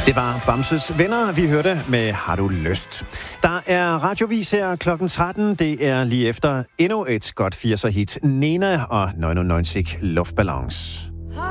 Det var Bamses Venner, vi hørte med Har du lyst. Der er radiovis her klokken 13. Det er lige efter endnu et godt 80'er hit. Nena og 99 Luftballons.